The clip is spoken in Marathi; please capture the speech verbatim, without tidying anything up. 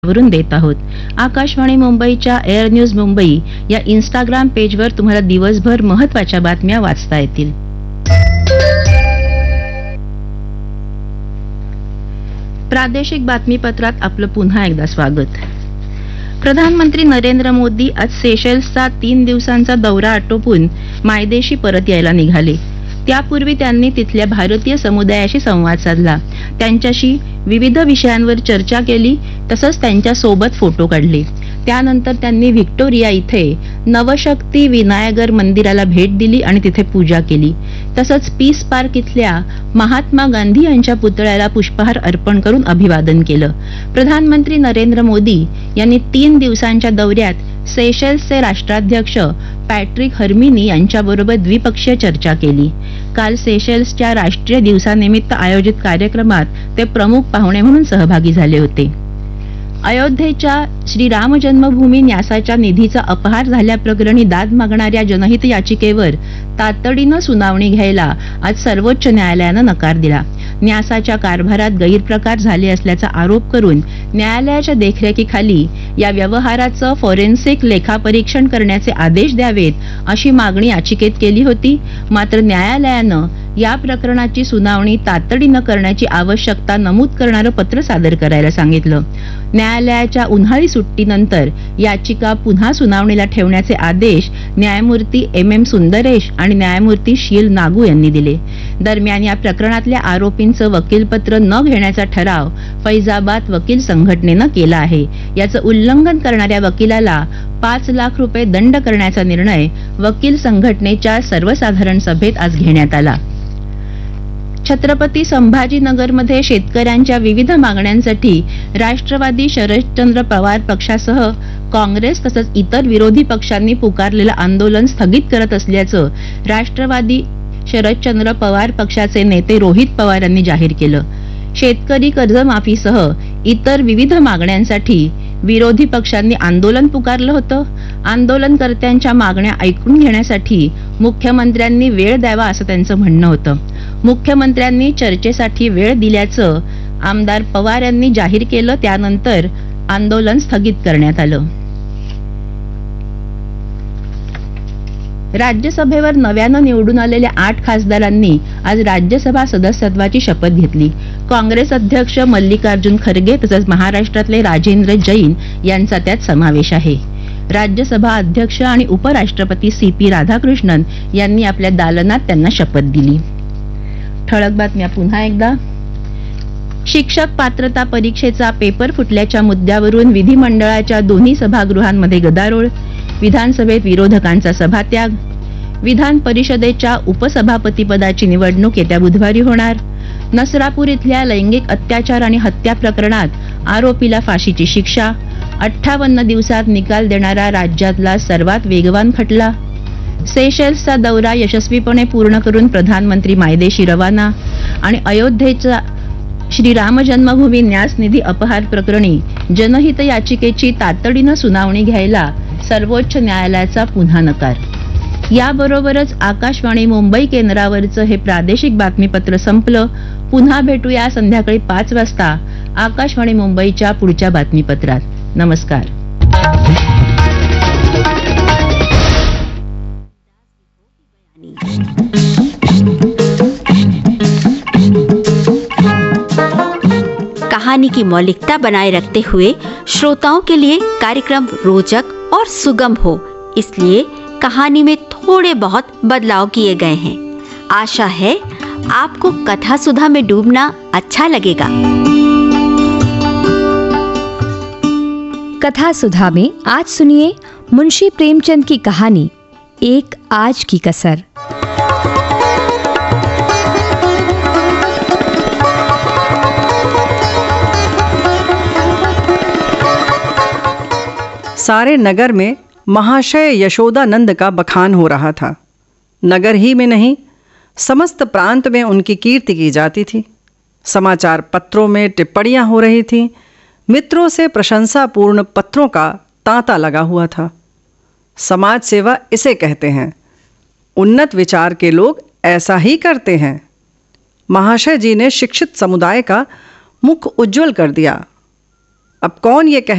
वरून देत आहोत. आकाशवाणी मुंबईच्या एअर न्यूज मुंबई या इंस्टाग्राम पेजवर तुम्हाला दिवसभर महत्त्वाच्या बातम्या वाचता येतील. प्रादेशिक बातमीपत्रात आपलं पुन्हा एकदा स्वागत. प्रधानमंत्री नरेंद्र मोदी आज सेशेल्सचा तीन दिवसांचा दौरा आटोपून मायदेशी परत यायला निघाले. त्यापूर्वी त्यांनी तिथल्या भारतीय समुदायाशी संवाद साधला, त्यांच्याशी विविध विषयांवर चर्चा केली, तसंच त्यांच्या सोबत फोटो काढले. त्यानंतर त्यांनी व्हिक्टोरिया इथे नवशक्ती विनायगर मंदिराला भेट दिली आणि तिथे पूजा केली. तसंच पीस पार्क इथल्या महात्मा गांधी यांच्या पुतळ्याला पुष्पहार अर्पण करून अभिवादन केलं. प्रधानमंत्री नरेंद्र मोदी यांनी तीन दिवसांच्या दौऱ्यात सेशेल्सचे राष्ट्राध्यक्ष पॅट्रिक हर्मिनी यांच्याबरोबर द्विपक्षीय चर्चा केली. काल सेशेल्सच्या राष्ट्रीय दिवसानिमित्त आयोजित कार्यक्रमात ते प्रमुख पाहुणे म्हणून सहभागी झाले होते. अयोध्येच्या श्रीराम जन्मभूमी न्यासाच्या निधीचा अपहार झाल्याप्रकरणी दाद मागणाऱ्या जनहित याचिकेवर तातडीनं सुनावणी घ्यायला आज सर्वोच्च न्यायालयानं नकार दिला. न्यासाच्या कारभारात गैरप्रकार झाले असल्याचा आरोप करून न्यायालयाच्या देखरेखीखाली या व्यवहाराचं फॉरेन्सिक लेखापरीक्षण करण्याचे आदेश द्यावेत अशी मागणी याचिकेत केली होती. मात्र न्यायालयानं या प्रकरणाची सुनावणी तातडीनं करण्याची आवश्यकता नमूद करणारं पत्र सादर करायला सांगितलं. न्यायालयाच्या उन्हाळी सुट्टीनंतर याचिका पुन्हा सुनावणीला ठेवण्याचे आदेश न्यायमूर्ती एम एम सुंदरेश आणि न्यायमूर्ती शील नागू यांनी दिले. दरम्यान या प्रकरणातल्या आरोपींचं वकीलपत्र न घेण्याचा ठराव फैजाबाद वकील संघटनेनं केला आहे. याचं उल्लंघन करणाऱ्या वकिलाला पाच लाख रुपये दंड करण्याचा निर्णय वकील संघटनेच्या सर्वसाधारण सभेत आज घेण्यात आला. छत्रपती संभाजीनगरमध्ये शेतकऱ्यांच्या विविध मागण्यांसाठी राष्ट्रवादी शरदचंद्र पवार पक्षासह काँग्रेस तसंच इतर विरोधी पक्षांनी पुकारलेलं आंदोलन स्थगित करत असल्याचं राष्ट्रवादी शरदचंद्र पवार पक्षाचे नेते रोहित पवार यांनी जाहीर केलं. शेतकरी कर्जमाफीसह इतर विविध मागण्यांसाठी विरोधी पक्षांनी आंदोलन पुकारलं होतं. आंदोलनकर्त्यांच्या मागण्या ऐकून घेण्यासाठी मुख्यमंत्र्यांनी वेळ द्यावा असं त्यांचं म्हणणं होतं. मुख्यमंत्र्यांनी चर्चेसाठी वेळ दिल्याचं आमदार पवार यांनी जाहीर केलं. त्यानंतर आंदोलन स्थगित करण्यात आलं. राज्यसभेवर नव्यानं निवडून आलेल्या आठ खासदारांनी आज राज्यसभा सदस्यत्वाची शपथ घेतली. काँग्रेस अध्यक्ष मल्लिकार्जुन खरगे तसंच महाराष्ट्रातले राजेंद्र जैन यांचा त्यात समावेश आहे. राज्यसभा अध्यक्ष आणि उपराष्ट्रपती सी पी राधाकृष्णन यांनी आपल्या दालनात त्यांना शपथ दिली. ठळक बातम्या पुन्हा एकदा. शिक्षक पात्रता परीक्षेचा पेपर फुटल्याच्या मुद्द्यावरून विधिमंडळाच्या दोन्ही सभागृहांमध्ये गदारोळ. विधानसभेत विरोधकांचा सभात्याग. विधान परिषदेच्या उपसभापतीपदाची निवडणूक येत्या बुधवारी होणार. नसरापूर इथल्या लैंगिक अत्याचार आणि हत्या प्रकरणात आरोपीला फाशीची शिक्षा. अठ्ठावन्न दिवसात निकाल देणारा राज्यातला सर्वात वेगवान खटला. सेशेल्सचा दौरा यशस्वीपणे पूर्ण करून प्रधानमंत्री मायदेशी रवाना. आणि अयोध्येचा श्रीराम जन्मभूमी न्यास निधी अपहार प्रकरणी जनहित याचिकेची तातडीनं सुनावणी घ्यायला सर्वोच्च न्यायालयाचा पुन्हा नकार. याबरोबरच आकाशवाणी मुंबई केंद्रावरचं हे प्रादेशिक बातमीपत्र संपलं. पुन्हा भेटूया संध्याकाळी पाच वाजता आकाशवाणी मुंबईच्या पुढच्या बातमीपत्रात. नमस्कार. कहानी की मौलिकता बनाए रखते हुए श्रोताओं के लिए कार्यक्रम रोचक और सुगम हो, इसलिए कहानी में थोड़े बहुत बदलाव किए गए हैं. आशा है आपको कथा सुधा में डूबना अच्छा लगेगा. कथा सुधा में आज सुनिए मुंशी प्रेमचंद की कहानी एक आज की कसर. सारे नगर में महाशय यशोदानंद का बखान हो रहा था. नगर ही में नहीं, समस्त प्रांत में उनकी कीर्ति की जाती थी. समाचार पत्रों में टिप्पणियां हो रही थीं. मित्रों से प्रशंसापूर्ण पत्रों का तांता लगा हुआ था. समाज सेवा इसे कहते हैं. उन्नत विचार के लोग ऐसा ही करते हैं. महाशय जी ने शिक्षित समुदाय का मुख उज्जवल कर दिया. अब कौन ये कह